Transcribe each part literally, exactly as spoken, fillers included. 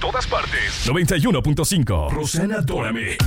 todas partes. noventa y uno punto cinco. Rosanna, adórame.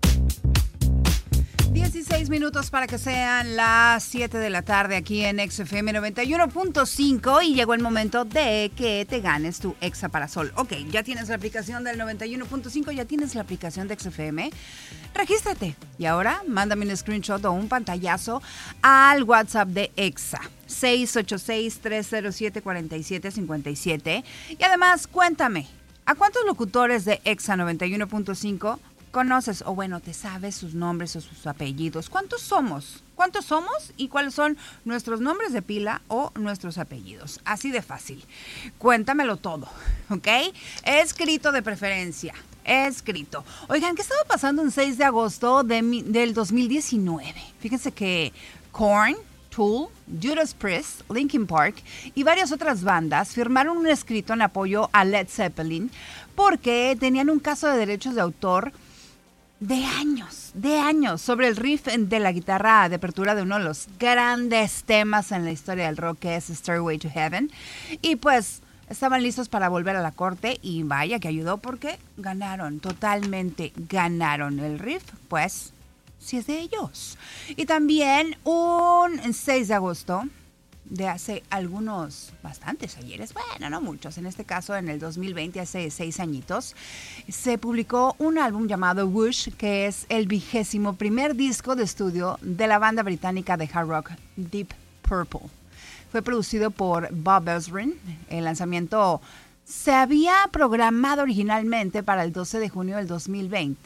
dieciséis minutos para que sean las siete de la tarde aquí en X F M noventa y uno punto cinco y llegó el momento de que te ganes tu Exa Parasol. Ok, ya tienes la aplicación del noventa y uno punto cinco, ya tienes la aplicación de X F M. Regístrate y ahora mándame un screenshot o un pantallazo al WhatsApp de Exa seis ocho seis, tres cero siete, cuatro siete cinco siete y además cuéntame, ¿a cuántos locutores de Exa noventa y uno punto cinco conoces o bueno, te sabes sus nombres o sus apellidos? ¿Cuántos somos? ¿Cuántos somos y cuáles son nuestros nombres de pila o nuestros apellidos? Así de fácil. Cuéntamelo todo, ¿ok? Escrito de preferencia. Escrito. Oigan, ¿qué estaba pasando un seis de agosto de mi, del dos mil diecinueve? Fíjense que Korn, Tool, Judas Priest, Linkin Park y varias otras bandas firmaron un escrito en apoyo a Led Zeppelin porque tenían un caso de derechos de autor de años, de años, sobre el riff de la guitarra de apertura de uno de los grandes temas en la historia del rock, que es Stairway to Heaven. Y pues estaban listos para volver a la corte y vaya que ayudó porque ganaron, totalmente ganaron el riff, pues sí es de ellos. Y también un seis de agosto de hace algunos, bastantes ayeres, bueno, no muchos, en este caso en el dos mil veinte, hace seis añitos, se publicó un álbum llamado Whoosh, que es el vigésimo primer disco de estudio de la banda británica de hard rock Deep Purple. Fue producido por Bob Ezrin. El lanzamiento se había programado originalmente para el doce de junio del dos mil veinte.